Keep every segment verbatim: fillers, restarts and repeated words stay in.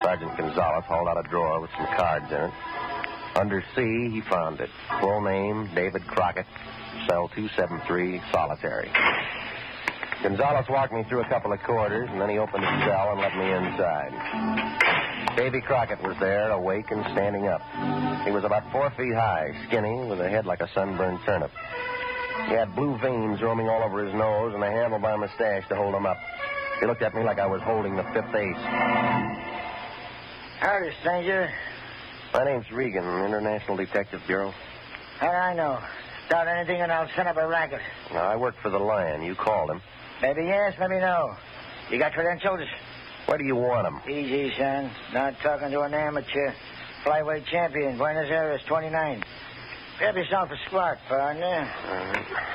Sergeant Gonzalez hauled out a drawer with some cards in it. Under C, he found it. Full name, David Crockett, cell two seven three, solitary. Gonzalez walked me through a couple of corridors, and then he opened his cell and let me inside. Davy Crockett was there, awake and standing up. He was about four feet high, skinny, with a head like a sunburned turnip. He had blue veins roaming all over his nose and a handlebar mustache to hold him up. He looked at me like I was holding the fifth ace. Howdy, stranger. My name's Regan, International Detective Bureau. How do I know? Start anything and I'll set up a racket. Now, I work for the Lion. You called him. Maybe yes, maybe no. You got credentials? Where do you want him? Easy, son. Not talking to an amateur. Flyweight champion, Buenos Aires, twenty-nine. Grab yourself a squat, partner. Uh,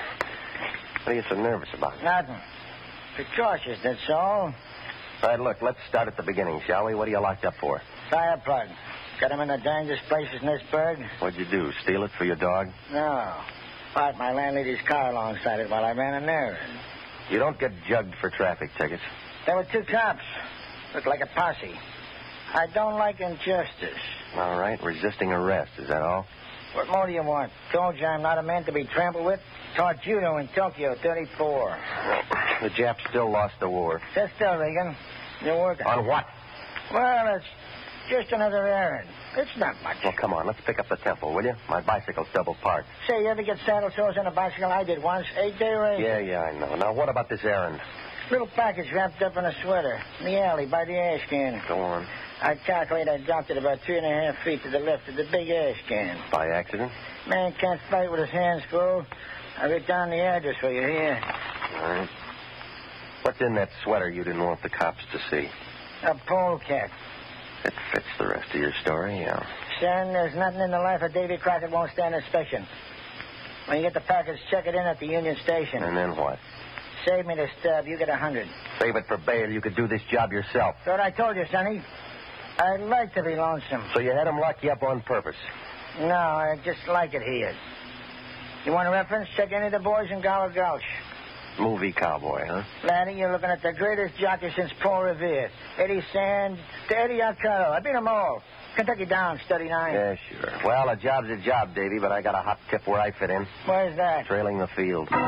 what are you so nervous about? Nothing. Precautious, that's all. All right, look, let's start at the beginning, shall we? What are you locked up for? Fire plug. Got him in the dangest places in this burg? What'd you do, steal it for your dog? No. Parked my landlady's car alongside it while I ran an errand. You don't get jugged for traffic tickets. There were two cops. Looked like a posse. I don't like injustice. All right, resisting arrest, is that all? What more do you want? Told you I'm not a man to be trampled with. Taught judo in Tokyo, thirty-four. The Japs still lost the war. Sit still, Regan. You're working. On what? Well, it's just another errand. It's not much. Well, come on, let's pick up the tempo, will you? My bicycle's double parked. Say, you ever get saddle sores on a bicycle? I did once. Eight-day race. Yeah, yeah, I know. Now, what about this errand? Little package wrapped up in a sweater. In the alley by the ash can. Go on. I calculate I dropped it about three and a half feet to the left of the big ash can. By accident? Man can't fight with his hands full. I wrote down the address for you here. All right. What's in that sweater you didn't want the cops to see? A polecat. It fits the rest of your story, yeah. Son, there's nothing in the life of Davy Crockett won't stand inspection. When you get the package, check it in at the Union Station. And then what? Save me the stub. You get a hundred. Save it for bail. You could do this job yourself. That's what I told you, Sonny. I'd like to be lonesome. So you had him lock you up on purpose? No, I just like it here. You want a reference? Check any of the boys in Gower Gulch. Movie cowboy, huh? Laddie, you're looking at the greatest jockey since Paul Revere. Eddie Sand to Eddie Arcaro. I beat them all. Kentucky Downs, thirty-nine. Yeah, sure. Well, a job's a job, Davy, but I got a hot tip where I fit in. Where's that? Trailing the field. Well,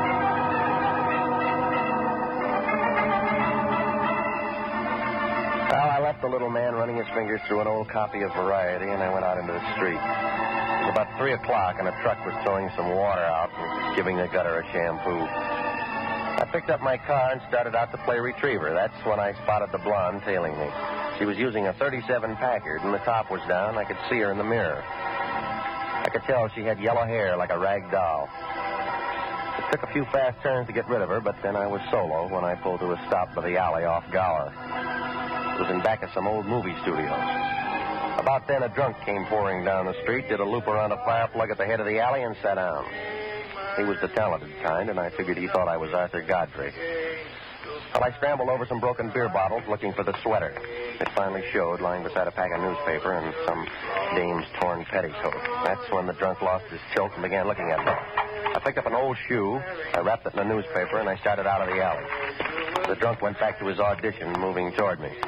I left the little man running his fingers through an old copy of Variety, and I went out into the street. It was about three o'clock, and a truck was throwing some water out and giving the gutter a shampoo. I picked up my car and started out to play retriever. That's when I spotted the blonde tailing me. She was using a thirty-seven Packard, and the top was down. I could see her in the mirror. I could tell she had yellow hair like a rag doll. It took a few fast turns to get rid of her, but then I was solo when I pulled to a stop by the alley off Gower. It was in back of some old movie studios. About then, a drunk came pouring down the street, did a loop around a fire plug at the head of the alley, and sat down. He was the talented kind, and I figured he thought I was Arthur Godfrey. Well, I scrambled over some broken beer bottles looking for the sweater. It finally showed, lying beside a pack of newspaper and some dame's torn petticoat. That's when the drunk lost his tilt and began looking at me. I picked up an old shoe, I wrapped it in a newspaper, and I started out of the alley. The drunk went back to his audition, moving toward me.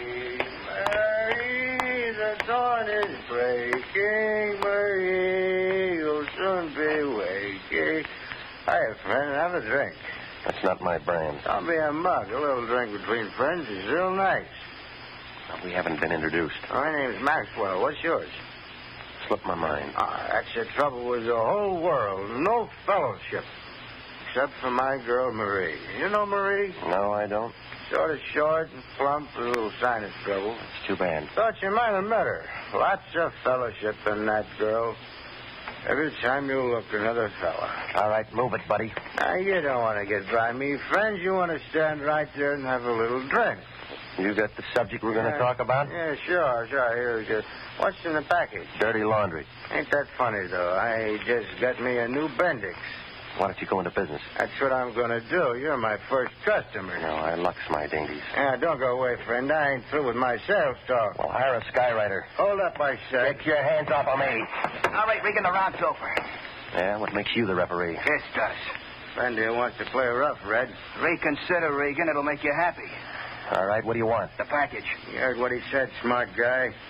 Marie, the dawn is breaking. Marie, you'll soon be waking. Hi, friend, have a drink. That's not my brand. Don't be a mug. A little drink between friends is real nice. We haven't been introduced. My name's Maxwell. What's yours? Slipped my mind. Ah, that's the trouble with the whole world. No fellowship. Except for my girl, Marie. You know Marie? No, I don't. Sort of short and plump with a little sinus trouble. It's too bad. Thought you might have met her. Lots of fellowship in that girl. Every time you look, another fella. All right, move it, buddy. Now, you don't want to get by me, friends. You want to stand right there and have a little drink. You got the subject we're going to Yeah. talk about? Yeah, sure, sure. Here, just what's in the package? Dirty laundry. Ain't that funny, though? I just got me a new Bendix. Why don't you go into business? That's what I'm going to do. You're my first customer. No, I lux my dainties. Yeah, don't go away, friend. I ain't through with my sales talk. Well, hire a skywriter. Hold up, I say. Take your hands off of me. All right, Regan, the round's over. Yeah, what makes you the referee? This does. Friend here wants to play rough, Red. Reconsider, Regan. It'll make you happy. All right, what do you want? The package. You heard what he said, smart guy.